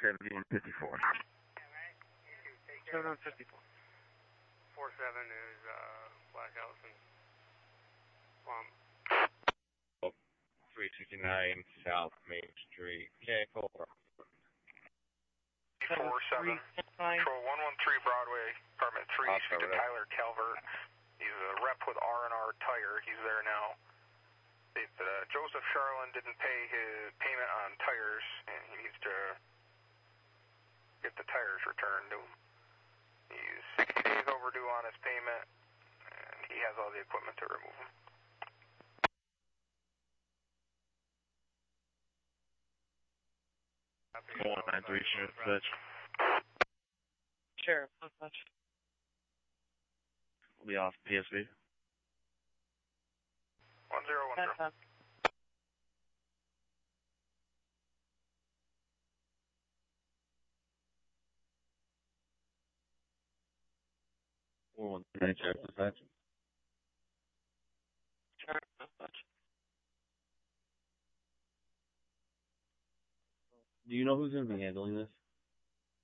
7154. 7154. 47 is Black House and Plum. 369 South Main Street. Vehicle. 47. Control 113 Broadway, Apartment 3, speak to Tyler Calvert. He's a rep with R&R Tire. He's there now. Joseph Charlin didn't pay his payment on tires, and he needs to get the tires returned to him. He's 60 days overdue on his payment, and he has all the equipment to remove them. One nine three, Sheriff Dispatch. Sheriff Dispatch. We'll be off PSV. 1010. One nine Sheriff Dispatch. Sheriff Dispatch. Do you know who's going to be handling this?